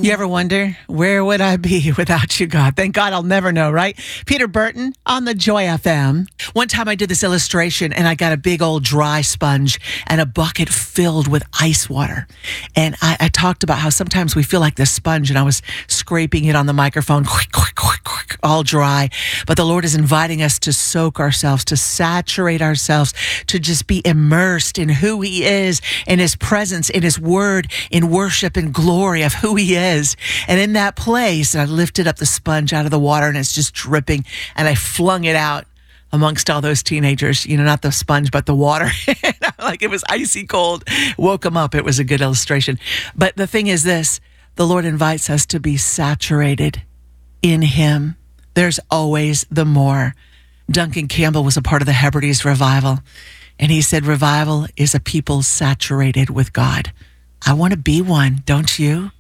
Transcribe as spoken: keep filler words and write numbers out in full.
You ever wonder, where would I be without you, God? Thank God I'll never know, right? Peter Burton on the Joy F M. One time I did this illustration and I got a big old dry sponge and a bucket filled with ice water. And I, I talked about how sometimes we feel like this sponge, and I was scraping it on the microphone, quick, quick, quick, quick, all dry. But the Lord is inviting us to soak ourselves, to saturate ourselves, to just be immersed in who He is, in His presence, in His word, in worship and glory of who He is. And in that place, I lifted up the sponge out of the water and it's just dripping, and I flung it out amongst all those teenagers, you know, not the sponge, but the water. Like it was icy cold. Woke them up. It was a good illustration. But the thing is this, the Lord invites us to be saturated in Him. There's always the more. Duncan Campbell was a part of the Hebrides revival, and he said, revival is a people saturated with God. I want to be one, don't you?